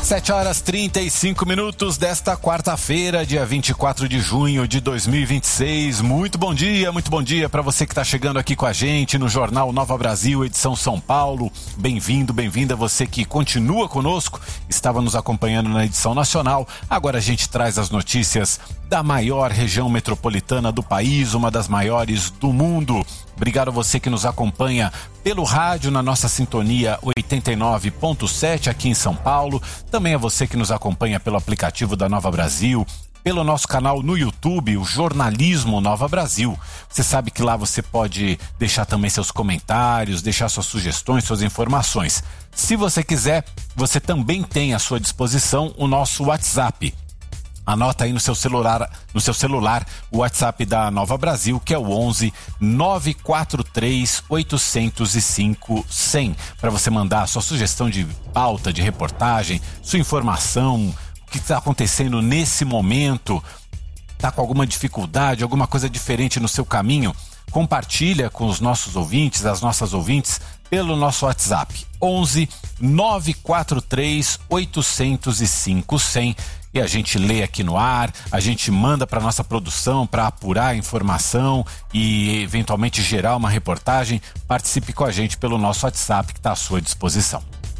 7h35 desta quarta-feira, dia 24 de junho de 2026. Muito bom dia para você que está chegando aqui com a gente no Jornal Nova Brasil, edição São Paulo. Bem-vindo, bem-vinda você que continua conosco, estava nos acompanhando na edição nacional. Agora a gente traz as notícias da maior região metropolitana do país, uma das maiores do mundo. Obrigado a você que nos acompanha pelo rádio na nossa sintonia 89.7 aqui em São Paulo. Também a você que nos acompanha pelo aplicativo da Nova Brasil, pelo nosso canal no YouTube, o Jornalismo Nova Brasil. Você sabe que lá você pode deixar também seus comentários, deixar suas sugestões, suas informações. Se você quiser, você também tem à sua disposição o nosso WhatsApp. Anota aí no seu celular o WhatsApp da Nova Brasil, que é o 11 943 805 100, para você mandar a sua sugestão de pauta, de reportagem, sua informação, o que está acontecendo nesse momento, está com alguma dificuldade, alguma coisa diferente no seu caminho. Compartilha com os nossos ouvintes, as nossas ouvintes, pelo nosso WhatsApp 11 943 805 100. E a gente lê aqui no ar, a gente manda para nossa produção para apurar a informação e eventualmente gerar uma reportagem. Participe com a gente pelo nosso WhatsApp que está à sua disposição.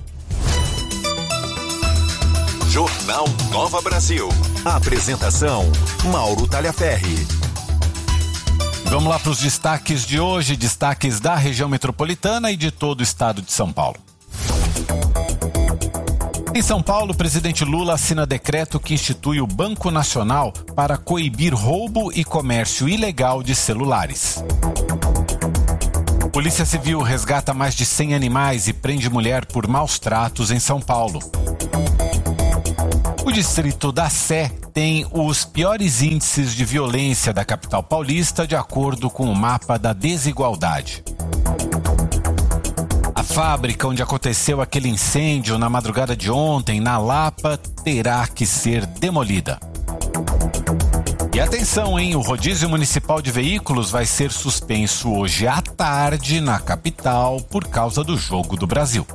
Jornal Nova Brasil. A apresentação, Mauro Talhaferri. Vamos lá para os destaques de hoje, destaques da região metropolitana e de todo o estado de São Paulo. Em São Paulo, o presidente Lula assina decreto que institui o Banco Nacional para coibir roubo e comércio ilegal de celulares. Polícia Civil resgata mais de 100 animais e prende mulher por maus tratos em São Paulo. O distrito da Sé tem os piores índices de violência da capital paulista, de acordo com o mapa da desigualdade. A fábrica onde aconteceu aquele incêndio na madrugada de ontem, na Lapa, terá que ser demolida. E atenção, hein? O rodízio municipal de veículos vai ser suspenso hoje à tarde na capital por causa do Jogo do Brasil.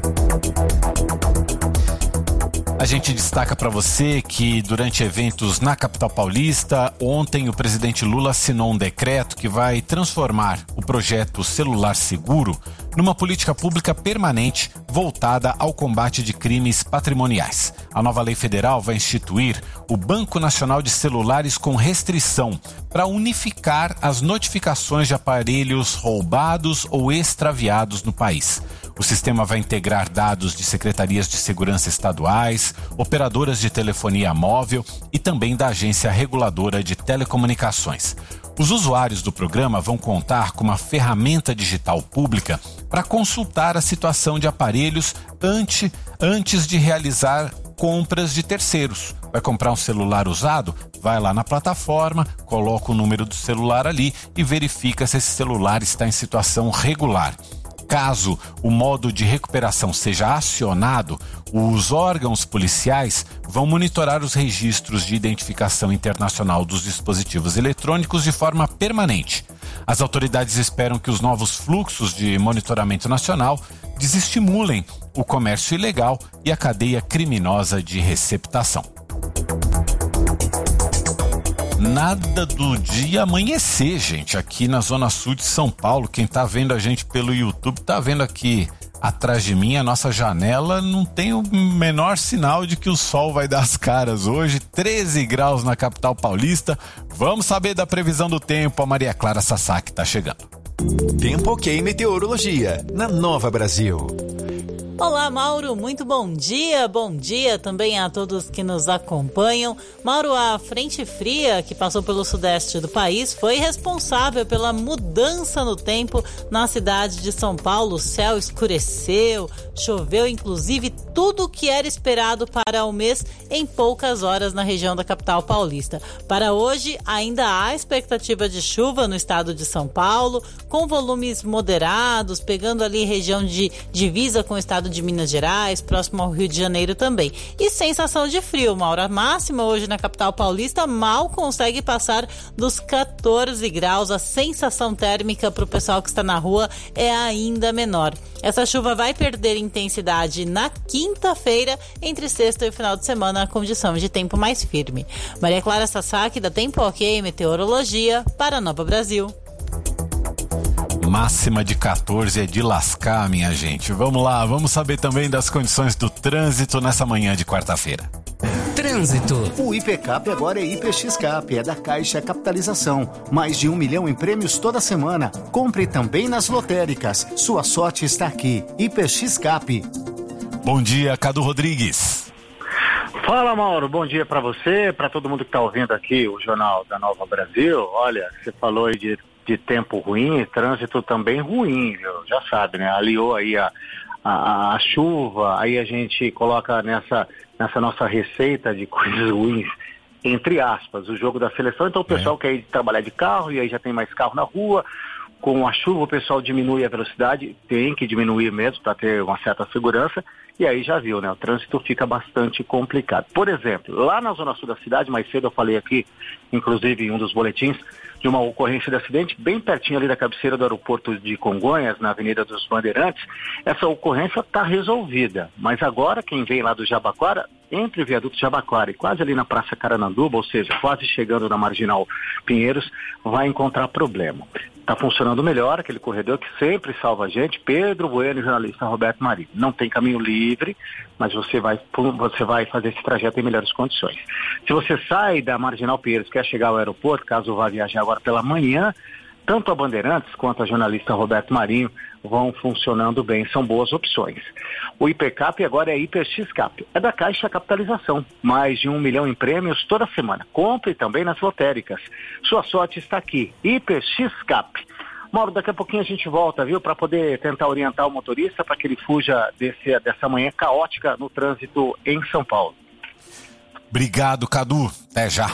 A gente destaca para você que durante eventos na capital paulista, ontem o presidente Lula assinou um decreto que vai transformar o projeto Celular Seguro numa política pública permanente voltada ao combate de crimes patrimoniais. A nova lei federal vai instituir o Banco Nacional de Celulares com restrição para unificar as notificações de aparelhos roubados ou extraviados no país. O sistema vai integrar dados de secretarias de segurança estaduais, operadoras de telefonia móvel e também da Agência Reguladora de Telecomunicações. Os usuários do programa vão contar com uma ferramenta digital pública para consultar a situação de aparelhos antes de realizar compras de terceiros. Vai comprar um celular usado? Vai lá na plataforma, coloca o número do celular ali e verifica se esse celular está em situação regular. Caso o modo de recuperação seja acionado, os órgãos policiais vão monitorar os registros de identificação internacional dos dispositivos eletrônicos de forma permanente. As autoridades esperam que os novos fluxos de monitoramento nacional desestimulem o comércio ilegal e a cadeia criminosa de receptação. Nada do dia amanhecer, gente, aqui na Zona Sul de São Paulo. Quem tá vendo a gente pelo YouTube tá vendo aqui atrás de mim, a nossa janela, não tem o menor sinal de que o sol vai dar as caras hoje. 13 graus na capital paulista. Vamos saber da previsão do tempo. A Maria Clara Sasaki tá chegando. Tempo OK Meteorologia, na Nova Brasil. Olá, Mauro, muito bom dia também a todos que nos acompanham. Mauro, a frente fria que passou pelo sudeste do país foi responsável pela mudança no tempo na cidade de São Paulo. O céu escureceu, choveu, inclusive tudo o que era esperado para o mês em poucas horas na região da capital paulista. Para hoje, ainda há expectativa de chuva no estado de São Paulo, com volumes moderados, pegando ali região de divisa com o estado estado de Minas Gerais, próximo ao Rio de Janeiro também. E sensação de frio, Mauro. A máxima hoje na capital paulista mal consegue passar dos 14 graus. A sensação térmica para o pessoal que está na rua é ainda menor. Essa chuva vai perder intensidade na quinta-feira, entre sexta e final de semana, a condição de tempo mais firme. Maria Clara Sasaki, da Tempo Ok Meteorologia, para Nova Brasil. Máxima de 14 é de lascar, minha gente. Vamos lá, vamos saber também das condições do trânsito nessa manhã de quarta-feira. Trânsito. O IPCap agora é IPXCap, é da Caixa Capitalização. Mais de 1 milhão em prêmios toda semana. Compre também nas lotéricas. Sua sorte está aqui. IPXCap. Bom dia, Cadu Rodrigues. Fala, Mauro. Bom dia para você, para todo mundo que está ouvindo aqui o Jornal da Nova Brasil. Olha, você falou aí de tempo ruim, trânsito também ruim, viu? Já sabe, né? Aliou aí a chuva, aí a gente coloca nessa nossa receita de coisas ruins, entre aspas, o jogo da seleção. Então o pessoal quer ir trabalhar de carro e aí já tem mais carro na rua. Com a chuva o pessoal diminui a velocidade, tem que diminuir mesmo para ter uma certa segurança, e aí já viu, né? O trânsito fica bastante complicado. Por exemplo, lá na zona sul da cidade, mais cedo eu falei aqui, inclusive em um dos boletins, de uma ocorrência de acidente bem pertinho ali da cabeceira do aeroporto de Congonhas, na Avenida dos Bandeirantes. Essa ocorrência está resolvida, mas agora quem vem lá do Jabaquara, entre o viaduto Jabaquara e quase ali na Praça Carananduba, ou seja, quase chegando na Marginal Pinheiros, vai encontrar problema. Está funcionando melhor aquele corredor que sempre salva a gente, Pedro Bueno e jornalista Roberto Marinho. Não tem caminho livre, mas você vai fazer esse trajeto em melhores condições. Se você sai da Marginal Pinheiros, quer chegar ao aeroporto, caso vá viajar agora pela manhã, tanto a Bandeirantes quanto a jornalista Roberto Marinho vão funcionando bem, são boas opções. O IPCap agora é IPXCap, é da Caixa Capitalização, mais de 1 milhão em prêmios toda semana. Compre também nas lotéricas. Sua sorte está aqui, IPXCap. Mauro, daqui a pouquinho a gente volta, viu, para poder tentar orientar o motorista para que ele fuja dessa manhã caótica no trânsito em São Paulo. Obrigado, Cadu. Até já.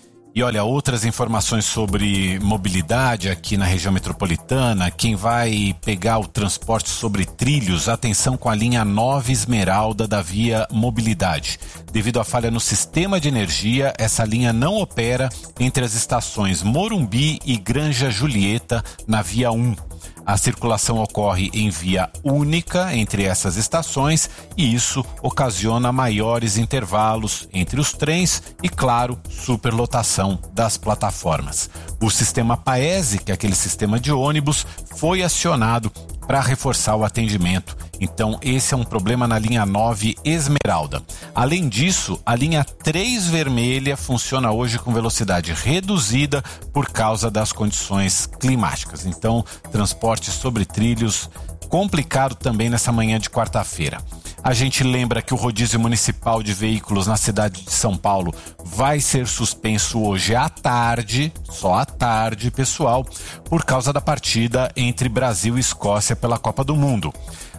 E olha, outras informações sobre mobilidade aqui na região metropolitana. Quem vai pegar o transporte sobre trilhos, atenção com a linha 9 Esmeralda da Via Mobilidade. Devido à falha no sistema de energia, essa linha não opera entre as estações Morumbi e Granja Julieta na Via 1. A circulação ocorre em via única entre essas estações e isso ocasiona maiores intervalos entre os trens e, claro, superlotação das plataformas. O sistema Paese, que é aquele sistema de ônibus, foi acionado para reforçar o atendimento. Então, esse é um problema na linha 9 Esmeralda. Além disso, a linha 3 Vermelha funciona hoje com velocidade reduzida por causa das condições climáticas. Então, transporte sobre trilhos complicado também nessa manhã de quarta-feira. A gente lembra que o rodízio municipal de veículos na cidade de São Paulo vai ser suspenso hoje à tarde, só à tarde, pessoal, por causa da partida entre Brasil e Escócia pela Copa do Mundo.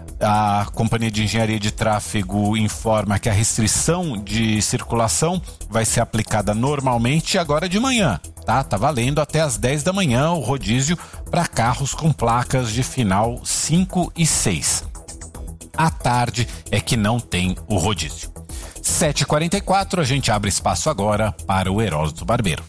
A Companhia de Engenharia de Tráfego informa que a restrição de circulação vai ser aplicada normalmente agora de manhã, tá? Tá valendo até às 10 da manhã o rodízio para carros com placas de final 5 e 6. À tarde é que não tem o rodízio. 7h44, a gente abre espaço agora para o Heródoto Barbeiro.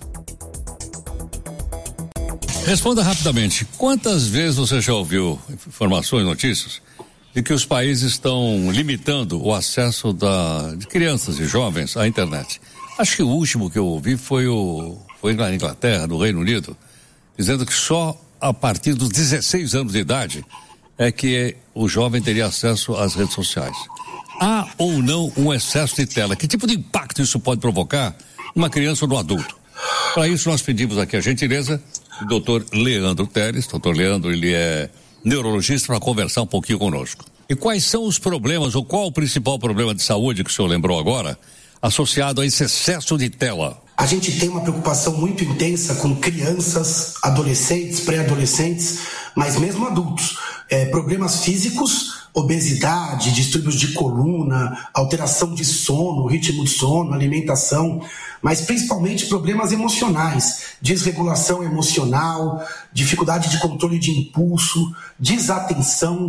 Responda rapidamente, quantas vezes você já ouviu informações, notícias de que os países estão limitando o acesso de crianças e jovens à internet? Acho que o último que eu ouvi foi na Inglaterra, no Reino Unido, dizendo que só a partir dos 16 anos de idade é que o jovem teria acesso às redes sociais. Há ou não um excesso de tela? Que tipo de impacto isso pode provocar numa criança ou no adulto? Para isso nós pedimos aqui a gentileza do Dr. Leandro Teres. Dr. Leandro, ele é neurologista, para conversar um pouquinho conosco. E quais são os problemas, ou qual o principal problema de saúde que o senhor lembrou agora, associado a esse excesso de tela? A gente tem uma preocupação muito intensa com crianças, adolescentes, pré-adolescentes, mas mesmo adultos. Problemas físicos, obesidade, distúrbios de coluna, alteração de sono, ritmo de sono, alimentação, mas principalmente problemas emocionais, desregulação emocional, dificuldade de controle de impulso, desatenção,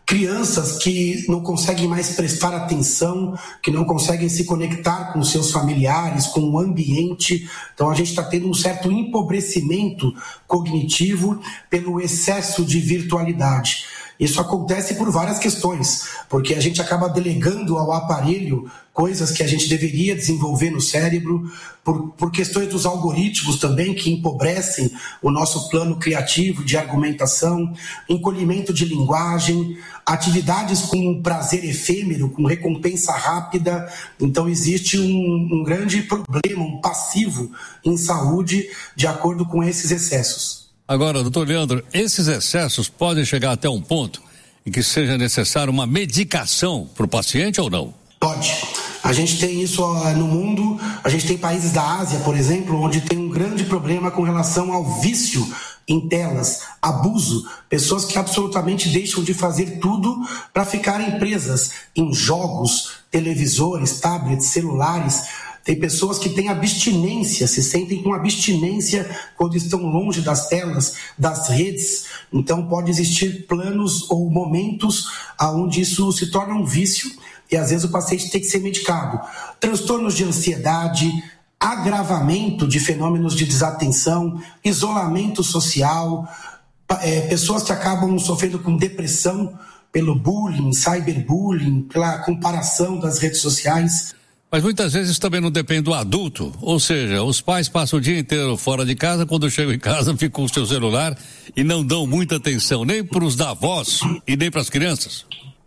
crianças que não conseguem mais prestar atenção, que não conseguem se conectar com seus familiares, com o ambiente. Então a gente está tendo um certo empobrecimento cognitivo pelo excesso de virtualidade. Isso acontece por várias questões, porque a gente acaba delegando ao aparelho coisas que a gente deveria desenvolver no cérebro, por questões dos algoritmos também, que empobrecem o nosso plano criativo de argumentação, encolhimento de linguagem, atividades com prazer efêmero, com recompensa rápida. Então existe um grande problema, um passivo em saúde de acordo com esses excessos. Agora, doutor Leandro, esses excessos podem chegar até um ponto em que seja necessário uma medicação para o paciente ou não? Pode. A gente tem isso no mundo, a gente tem países da Ásia, por exemplo, onde tem um grande problema com relação ao vício em telas, abuso, pessoas que absolutamente deixam de fazer tudo para ficarem presas em jogos, televisores, tablets, celulares. Tem pessoas que têm abstinência, se sentem com abstinência quando estão longe das telas, das redes. Então pode existir planos ou momentos onde isso se torna um vício e às vezes o paciente tem que ser medicado. Transtornos de ansiedade, agravamento de fenômenos de desatenção, isolamento social, pessoas que acabam sofrendo com depressão pelo bullying, cyberbullying, pela comparação das redes sociais. Mas muitas vezes também não depende do adulto, ou seja, os pais passam o dia inteiro fora de casa, quando chegam em casa ficam com o seu celular e não dão muita atenção nem para os avós e nem para as crianças.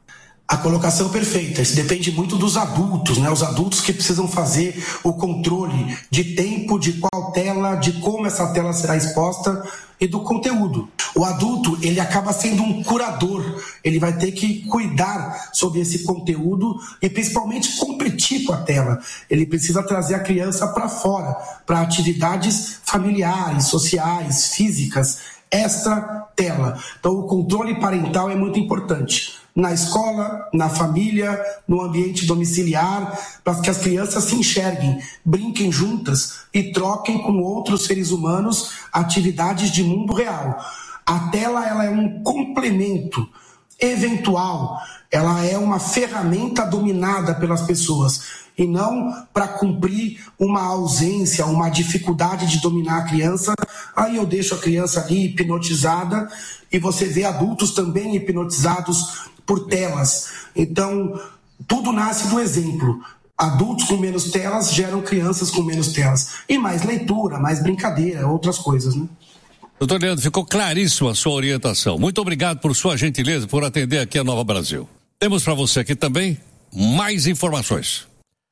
A colocação perfeita, isso depende muito dos adultos, né? Os adultos que precisam fazer o controle de tempo, de qual tela, de como essa tela será exposta e do conteúdo. O adulto, ele acaba sendo um curador, ele vai ter que cuidar sobre esse conteúdo e principalmente competir com a tela. Ele precisa trazer a criança para fora, para atividades familiares, sociais, físicas, extra tela. Então o controle parental é muito importante. Na escola, na família, no ambiente domiciliar, para que as crianças se enxerguem, brinquem juntas e troquem com outros seres humanos atividades de mundo real. A tela, ela é um complemento eventual, ela é uma ferramenta dominada pelas pessoas e não para cumprir uma ausência, uma dificuldade de dominar a criança. Aí eu deixo a criança ali hipnotizada e você vê adultos também hipnotizados por telas. Então, tudo nasce do exemplo. Adultos com menos telas geram crianças com menos telas. E mais leitura, mais brincadeira, outras coisas, né? Doutor Leandro, ficou claríssima a sua orientação. Muito obrigado por sua gentileza, por atender aqui a Nova Brasil. Temos para você aqui também mais informações.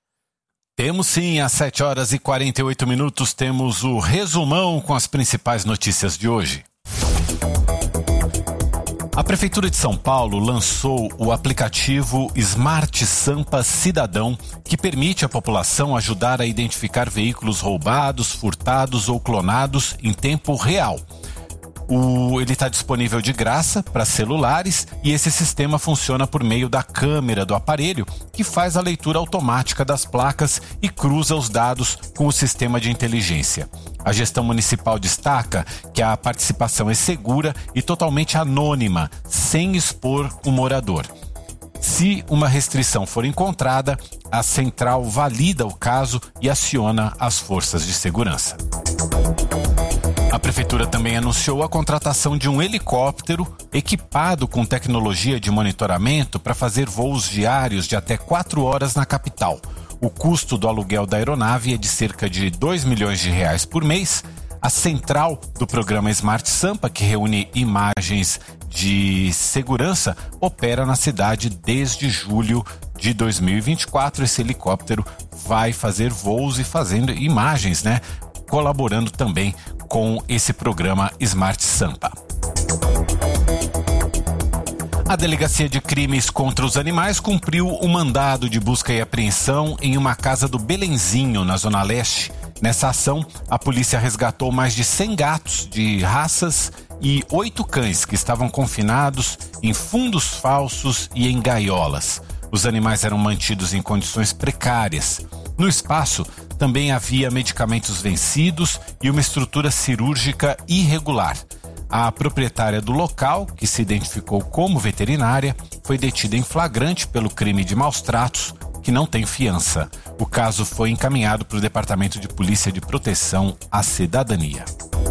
Temos sim, às 7h48, temos o resumão com as principais notícias de hoje. A Prefeitura de São Paulo lançou o aplicativo Smart Sampa Cidadão, que permite à população ajudar a identificar veículos roubados, furtados ou clonados em tempo real. Ele está disponível de graça para celulares e esse sistema funciona por meio da câmera do aparelho, que faz a leitura automática das placas e cruza os dados com o sistema de inteligência. A gestão municipal destaca que a participação é segura e totalmente anônima, sem expor o morador. Se uma restrição for encontrada, a central valida o caso e aciona as forças de segurança. A Prefeitura também anunciou a contratação de um helicóptero equipado com tecnologia de monitoramento para fazer voos diários de até 4 horas na capital. O custo do aluguel da aeronave é de cerca de R$2 milhões por mês. A central do programa Smart Sampa, que reúne imagens de segurança, opera na cidade desde julho de 2024. Esse helicóptero vai fazer voos e fazendo imagens, né? Colaborando também com esse programa Smart Sampa. A Delegacia de Crimes contra os Animais cumpriu o mandado de busca e apreensão em uma casa do Belenzinho, na Zona Leste. Nessa ação, a polícia resgatou mais de 100 gatos de raças e 8 cães que estavam confinados em fundos falsos e em gaiolas. Os animais eram mantidos em condições precárias. No espaço, também havia medicamentos vencidos e uma estrutura cirúrgica irregular. A proprietária do local, que se identificou como veterinária, foi detida em flagrante pelo crime de maus-tratos, que não tem fiança. O caso foi encaminhado para o Departamento de Polícia de Proteção à Cidadania.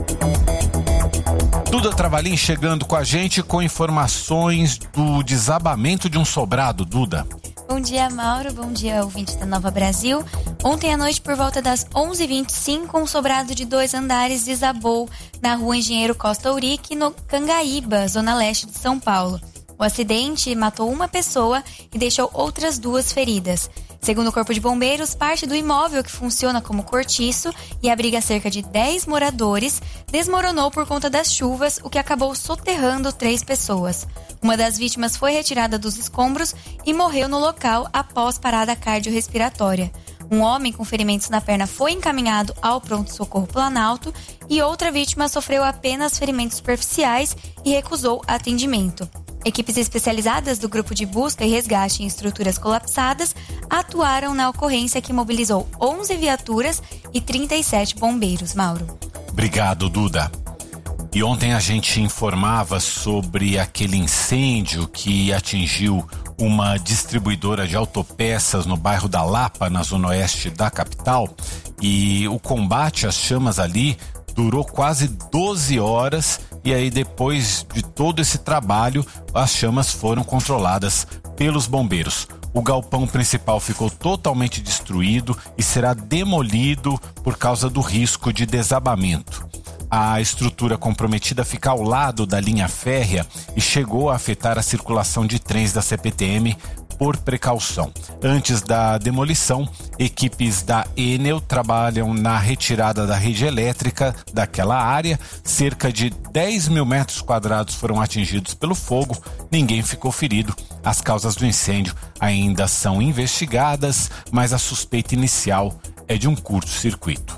Duda Travalim chegando com a gente com informações do desabamento de um sobrado. Duda. Bom dia, Mauro. Bom dia, ouvinte da Nova Brasil. Ontem à noite, por volta das 11h25, um sobrado de 2 andares desabou na rua Engenheiro Costa Urique, no Cangaíba, zona leste de São Paulo. O acidente matou uma pessoa e deixou outras 2 feridas. Segundo o Corpo de Bombeiros, parte do imóvel, que funciona como cortiço e abriga cerca de 10 moradores, desmoronou por conta das chuvas, o que acabou soterrando 3 pessoas. Uma das vítimas foi retirada dos escombros e morreu no local após parada cardiorrespiratória. Um homem com ferimentos na perna foi encaminhado ao pronto-socorro Planalto e outra vítima sofreu apenas ferimentos superficiais e recusou atendimento. Equipes especializadas do Grupo de Busca e Resgate em Estruturas Colapsadas atuaram na ocorrência, que mobilizou 11 viaturas e 37 bombeiros. Mauro. Obrigado, Duda. E ontem a gente informava sobre aquele incêndio que atingiu uma distribuidora de autopeças no bairro da Lapa, na zona oeste da capital. E o combate às chamas ali durou quase 12 horas. E aí, depois de todo esse trabalho, as chamas foram controladas pelos bombeiros. O galpão principal ficou totalmente destruído e será demolido por causa do risco de desabamento. A estrutura comprometida fica ao lado da linha férrea e chegou a afetar a circulação de trens da CPTM por precaução. Antes da demolição, equipes da Enel trabalham na retirada da rede elétrica daquela área. Cerca de 10 mil metros quadrados foram atingidos pelo fogo. Ninguém ficou ferido. As causas do incêndio ainda são investigadas, mas a suspeita inicial é de um curto-circuito.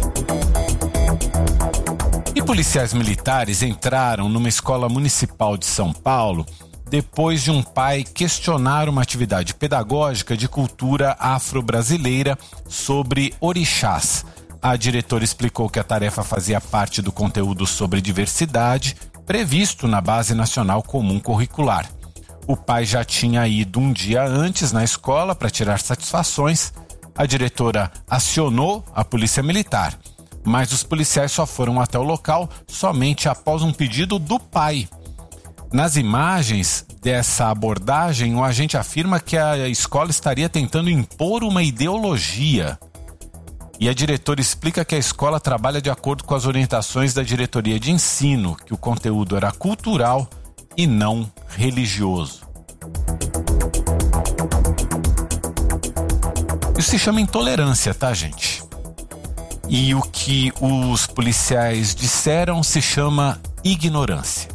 E policiais militares entraram numa escola municipal de São Paulo depois de um pai questionar uma atividade pedagógica de cultura afro-brasileira sobre orixás. A diretora explicou que a tarefa fazia parte do conteúdo sobre diversidade previsto na Base Nacional Comum Curricular. O pai já tinha ido um dia antes na escola para tirar satisfações. A diretora acionou a polícia militar, mas os policiais só foram até o local somente após um pedido do pai. Nas imagens dessa abordagem, o agente afirma que a escola estaria tentando impor uma ideologia. E a diretora explica que a escola trabalha de acordo com as orientações da diretoria de ensino, que o conteúdo era cultural e não religioso. Isso se chama intolerância, tá, gente? E o que os policiais disseram se chama ignorância.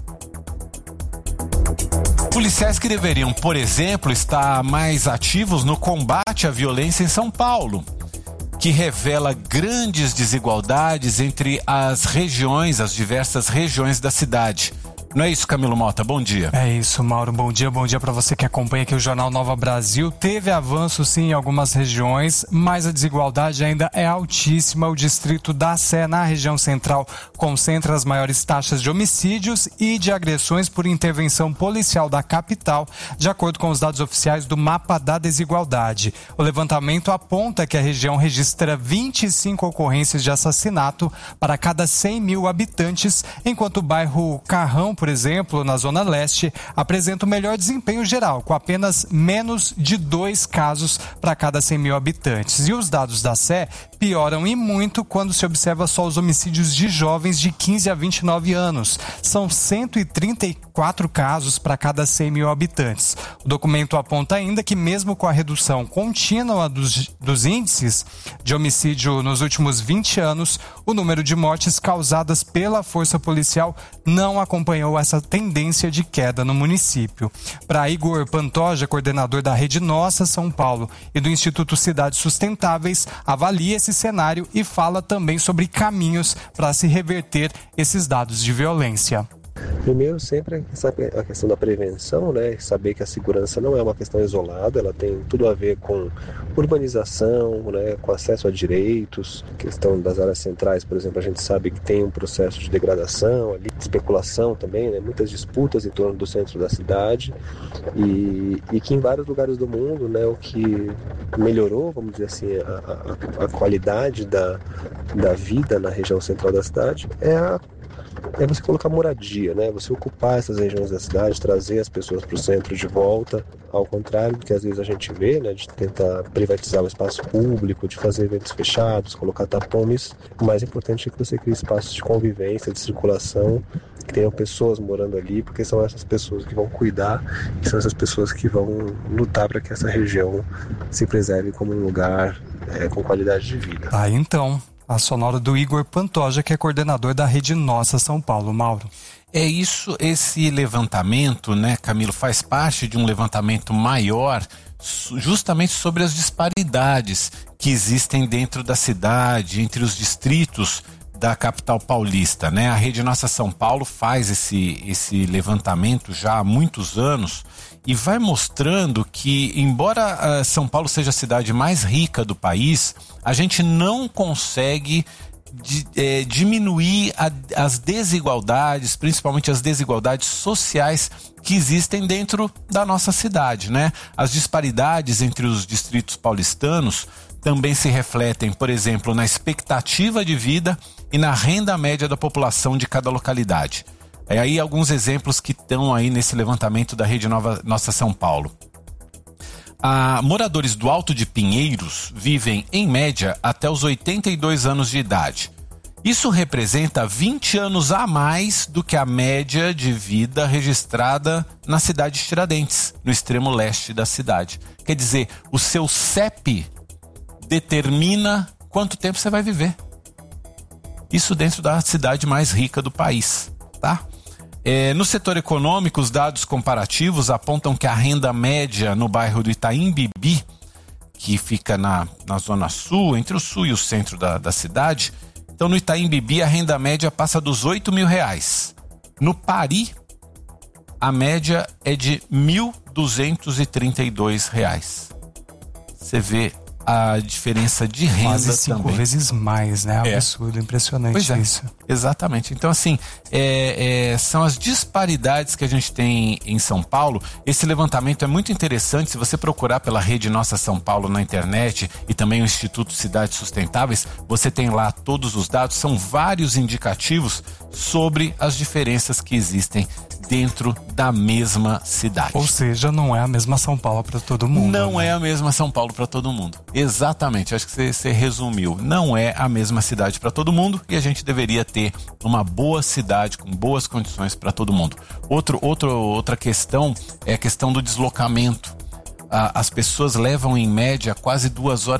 Policiais que deveriam, por exemplo, estar mais ativos no combate à violência em São Paulo, que revela grandes desigualdades entre as regiões, as diversas regiões da cidade. Não é isso, Camilo Mota? Bom dia. É isso, Mauro. Bom dia para você que acompanha aqui o Jornal Nova Brasil. Teve avanço, sim, em algumas regiões, mas a desigualdade ainda é altíssima. O distrito da Sé, na região central, concentra as maiores taxas de homicídios e de agressões por intervenção policial da capital, de acordo com os dados oficiais do Mapa da Desigualdade. O levantamento aponta que a região registra 25 ocorrências de assassinato para cada 100 mil habitantes, enquanto o bairro Carrão, por exemplo, na Zona Leste, apresenta o melhor desempenho geral, com apenas menos de 2 casos para cada 100 mil habitantes. E os dados da Sé pioram e muito quando se observa só os homicídios de jovens de 15 a 29 anos. São 134 casos para cada 100 mil habitantes. O documento aponta ainda que, mesmo com a redução contínua dos índices de homicídio nos últimos 20 anos, o número de mortes causadas pela força policial não acompanhou essa tendência de queda no município. Para Igor Pantoja, coordenador da Rede Nossa São Paulo e do Instituto Cidades Sustentáveis, avalia esse cenário e fala também sobre caminhos para se reverter esses dados de violência. Primeiro, sempre a questão da prevenção, né? Saber que a segurança não é uma questão isolada, ela tem tudo a ver com urbanização, né? Com acesso a direitos, questão das áreas centrais, por exemplo, a gente sabe que tem um processo de degradação, ali, de especulação também, né? Muitas disputas em torno do centro da cidade e que em vários lugares do mundo, né? O que melhorou, vamos dizer assim, a qualidade da vida na região central da cidade é você colocar moradia, né? Você ocupar essas regiões da cidade, trazer as pessoas para o centro de volta, ao contrário do que às vezes a gente vê, né? De tentar privatizar o espaço público, de fazer eventos fechados, colocar tapumes. O mais importante é que você crie espaços de convivência, de circulação, que tenham pessoas morando ali, porque são essas pessoas que vão cuidar e são essas pessoas que vão lutar para que essa região se preserve como um lugar com qualidade de vida. Então, a sonora do Igor Pantoja, que é coordenador da Rede Nossa São Paulo. Mauro. É isso, esse levantamento, né, Camilo, faz parte de um levantamento maior justamente sobre as disparidades que existem dentro da cidade, entre os distritos da capital paulista, né? A Rede Nossa São Paulo faz esse levantamento já há muitos anos e vai mostrando que, embora São Paulo seja a cidade mais rica do país, a gente não consegue diminuir as desigualdades, principalmente as desigualdades sociais que existem dentro da nossa cidade, né? As disparidades entre os distritos paulistanos também se refletem, por exemplo, na expectativa de vida e na renda média da população de cada localidade. Aí alguns exemplos que estão aí nesse levantamento da Rede Nossa São Paulo. Moradores do Alto de Pinheiros vivem, em média, até os 82 anos de idade. Isso representa 20 anos a mais do que a média de vida registrada na cidade de Tiradentes, no extremo leste da cidade. Quer dizer, o seu CEP determina quanto tempo você vai viver. Isso dentro da cidade mais rica do país, tá? No setor econômico, os dados comparativos apontam que a renda média no bairro do Itaim Bibi, que fica na zona sul, entre o sul e o centro da cidade, então no Itaim Bibi a renda média passa dos R$8.000. No Pari, a média é de R$1.232. Você vê a diferença de renda quase 5 também. vezes mais, né? Absurdo, impressionante isso. Exatamente. Então, assim, são as disparidades que a gente tem em São Paulo. Esse levantamento é muito interessante. Se você procurar pela Rede Nossa São Paulo na internet e também o Instituto Cidades Sustentáveis, você tem lá todos os dados. São vários indicativos sobre as diferenças que existem dentro da mesma cidade. Ou seja, não é a mesma São Paulo para todo mundo. Não, né? é a mesma São Paulo para todo mundo. Exatamente, acho que você resumiu. Não é a mesma cidade para todo mundo e a gente deveria ter uma boa cidade com boas condições para todo mundo. Outra questão é a questão do deslocamento. As pessoas levam em média quase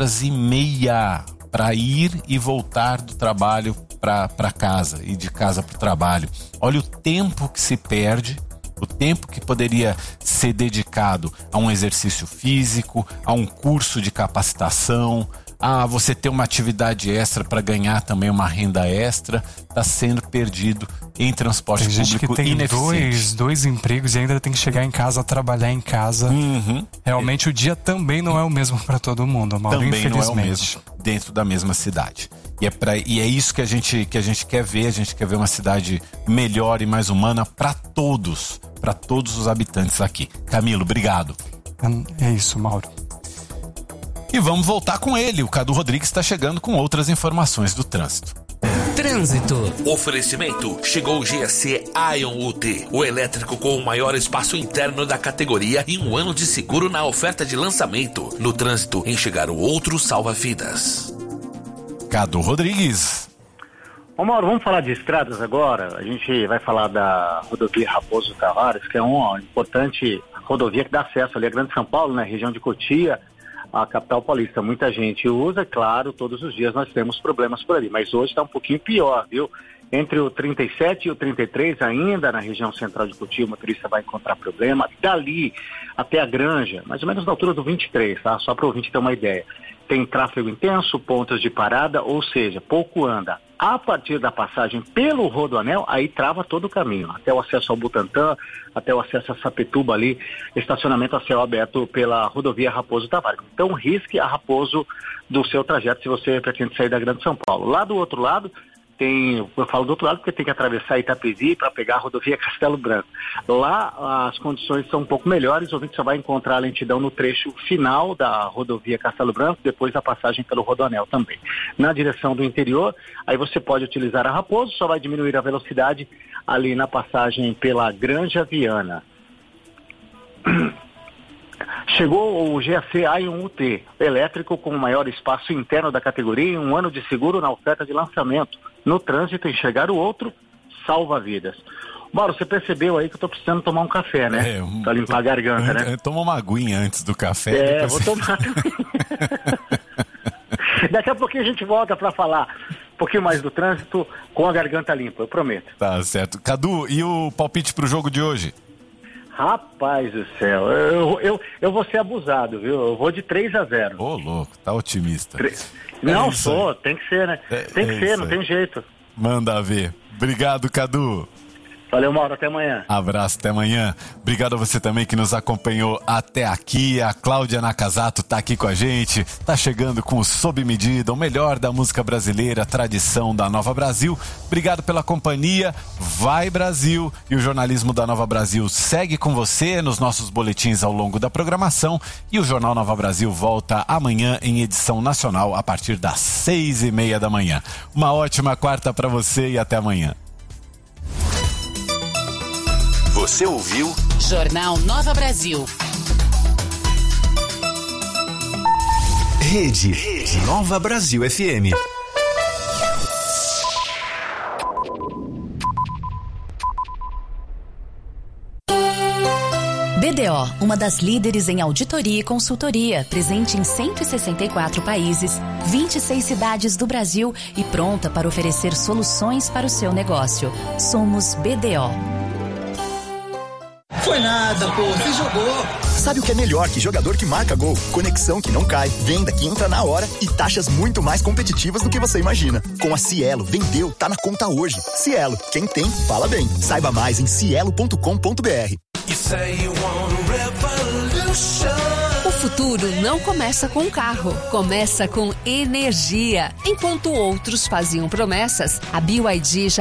2h30 para ir e voltar do trabalho para casa e de casa para o trabalho. Olha o tempo que se perde, o tempo que poderia ser dedicado a um exercício físico, a um curso de capacitação, a você ter uma atividade extra para ganhar também uma renda extra, está sendo perdido em transporte público ineficiente. Tem gente que tem dois empregos e ainda tem que chegar em casa, trabalhar em casa. Realmente o dia também não é o mesmo para todo mundo, Mauro, também infelizmente. Não é o mesmo dentro da mesma cidade. E é isso que a gente quer ver. A gente quer ver uma cidade melhor e mais humana para todos os habitantes aqui. Camilo, obrigado. É isso, Mauro. E vamos voltar com ele. O Cadu Rodrigues está chegando com outras informações do trânsito. Trânsito. Oferecimento. Chegou o GSE Ion UT, o elétrico com o maior espaço interno da categoria e 1 ano de seguro na oferta de lançamento. No trânsito, enxergar o outro salva-vidas. Cadu Rodrigues. Ô Mauro, vamos falar de estradas agora. A gente vai falar da rodovia Raposo Tavares, que é uma importante rodovia que dá acesso ali à Grande São Paulo, né, região de Cotia, a capital paulista. Muita gente usa, claro, todos os dias nós temos problemas por ali, mas hoje está um pouquinho pior, viu? Entre o 37 e o 33, ainda na região central de Cotia, o motorista vai encontrar problema. Dali até a Granja, mais ou menos na altura do 23, tá? Só para o ouvinte ter uma ideia. Tem tráfego intenso, pontos de parada, ou seja, pouco anda. A partir da passagem pelo Rodoanel, aí trava todo o caminho. Até o acesso ao Butantã, até o acesso a Sapituba ali, estacionamento a céu aberto pela rodovia Raposo Tavares. Então risque a Raposo do seu trajeto se você pretende sair da Grande São Paulo. Lá do outro lado, eu falo do outro lado porque tem que atravessar Itapevi para pegar a rodovia Castelo Branco. Lá as condições são um pouco melhores, o ouvinte só vai encontrar a lentidão no trecho final da rodovia Castelo Branco, depois da passagem pelo Rodoanel também. Na direção do interior, aí você pode utilizar a Raposo, só vai diminuir a velocidade ali na passagem pela Granja Viana. Chegou o GAC Aion UT, elétrico com o maior espaço interno da categoria e 1 ano de seguro na oferta de lançamento. No trânsito, enxergar o outro, salva vidas. Mauro, você percebeu aí que eu tô precisando tomar um café, né? Pra limpar a garganta, né? Toma uma aguinha antes do café. Vou tomar também. Daqui a pouquinho a gente volta para falar um pouquinho mais do trânsito com a garganta limpa, eu prometo. Tá certo. Cadu, e o palpite pro jogo de hoje? Rapaz do céu, eu vou ser abusado, viu? Eu vou de 3-0. Ô, louco, tá otimista. Não, sou, tem que ser, né? Tem que ser, não tem jeito. Manda ver. Obrigado, Cadu. Valeu, Mauro, até amanhã. Abraço, até amanhã. Obrigado a você também que nos acompanhou até aqui. A Cláudia Nakazato tá aqui com a gente, tá chegando com o Sob Medida, o melhor da música brasileira, tradição da Nova Brasil. Obrigado pela companhia. Vai Brasil! E o jornalismo da Nova Brasil segue com você nos nossos boletins ao longo da programação. E o Jornal Nova Brasil volta amanhã em edição nacional a partir das 6:30 da manhã. Uma ótima quarta para você e até amanhã. Você ouviu? Jornal Nova Brasil. Rede Nova Brasil FM. BDO, uma das líderes em auditoria e consultoria, presente em 164 países, 26 cidades do Brasil e pronta para oferecer soluções para o seu negócio. Somos BDO. Foi nada, pô, você jogou. Sabe o que é melhor que jogador que marca gol? Conexão que não cai, venda que entra na hora e taxas muito mais competitivas do que você imagina. Com a Cielo, vendeu, tá na conta hoje. Cielo, quem tem, fala bem. Saiba mais em cielo.com.br. O futuro não começa com um carro, começa com energia. Enquanto outros faziam promessas, a BYD já